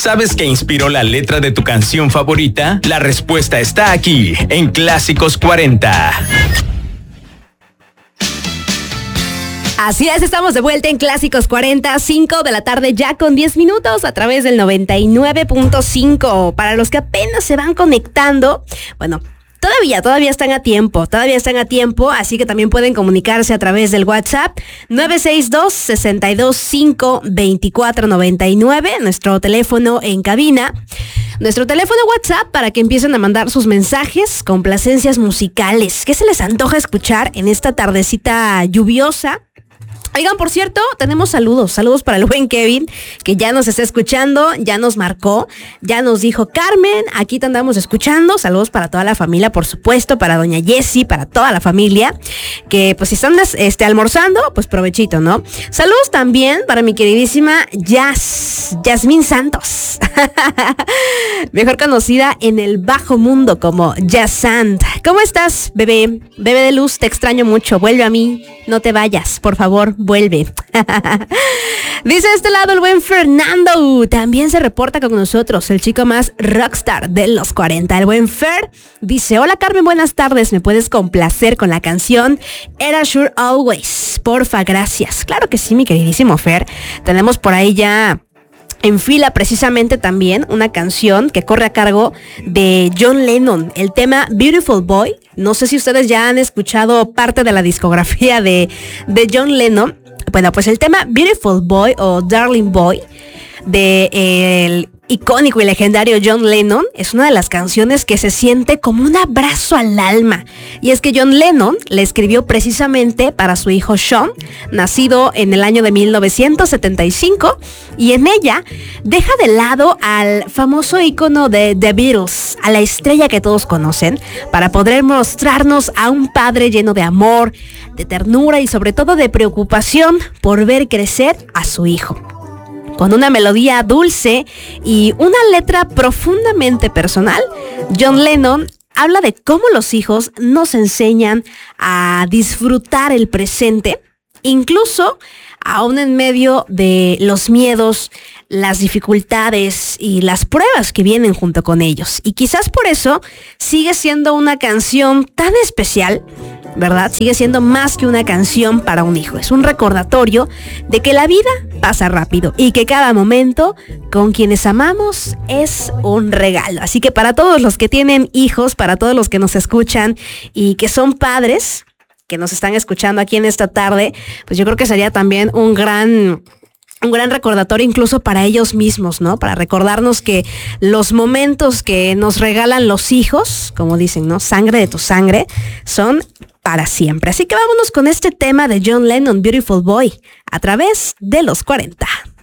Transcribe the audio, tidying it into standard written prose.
¿Sabes qué inspiró la letra de tu canción favorita? La respuesta está aquí, en Clásicos 40. Así es, estamos de vuelta en Clásicos 40, 5 de la tarde ya con 10 minutos a través del 99.5. Para los que apenas se van conectando, bueno, todavía están a tiempo, así que también pueden comunicarse a través del WhatsApp 962-625-2499, nuestro teléfono en cabina. Nuestro teléfono WhatsApp para que empiecen a mandar sus mensajes, complacencias musicales. ¿Qué se les antoja escuchar en esta tardecita lluviosa? Oigan, por cierto, tenemos saludos para el buen Kevin, que ya nos está escuchando, ya nos marcó, ya nos dijo: Carmen, aquí te andamos escuchando. Saludos para toda la familia, por supuesto, para doña Jessie, para toda la familia, que pues si están almorzando, pues provechito, ¿no? Saludos también para mi queridísima Yasmín Santos, mejor conocida en el bajo mundo como Yassant. ¿Cómo estás, bebé? Bebé de luz, te extraño mucho, vuelve a mí, no te vayas, por favor, vuelve. Dice este lado el buen Fernando, también se reporta con nosotros, el chico más rockstar de los 40. El buen Fer dice: hola Carmen, buenas tardes, ¿me puedes complacer con la canción Era Sure Always? Porfa, gracias. Claro que sí, mi queridísimo Fer. Tenemos por ahí ya en fila precisamente también una canción que corre a cargo de John Lennon, el tema Beautiful Boy. No sé si ustedes ya han escuchado parte de la discografía de John Lennon. Bueno, pues el tema Beautiful Boy o Darling Boy de el icónico y legendario John Lennon es una de las canciones que se siente como un abrazo al alma. Y es que John Lennon le escribió precisamente para su hijo Sean, nacido en el año de 1975, y en ella deja de lado al famoso ícono de The Beatles, a la estrella que todos conocen, para poder mostrarnos a un padre lleno de amor, de ternura y sobre todo de preocupación por ver crecer a su hijo. Con una melodía dulce y una letra profundamente personal, John Lennon habla de cómo los hijos nos enseñan a disfrutar el presente, incluso aún en medio de los miedos, las dificultades y las pruebas que vienen junto con ellos. Y quizás por eso sigue siendo una canción tan especial, ¿verdad? Sigue siendo más que una canción para un hijo. Es un recordatorio de que la vida pasa rápido y que cada momento con quienes amamos es un regalo. Así que para todos los que tienen hijos, para todos los que nos escuchan y que son padres, que nos están escuchando aquí en esta tarde, pues yo creo que sería también un gran recordatorio incluso para ellos mismos, ¿no? Para recordarnos que los momentos que nos regalan los hijos, como dicen, ¿no? Sangre de tu sangre, son para siempre. Así que vámonos con este tema de John Lennon, Beautiful Boy, a través de los 40.